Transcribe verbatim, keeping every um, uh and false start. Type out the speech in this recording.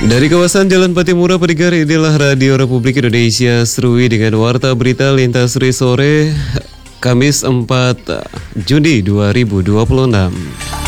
Dari kawasan Jalan Patimura Perigar, inilah Radio Republik Indonesia Serui dengan Warta Berita Lintas Sore, Kamis empat Juni dua ribu dua puluh enam.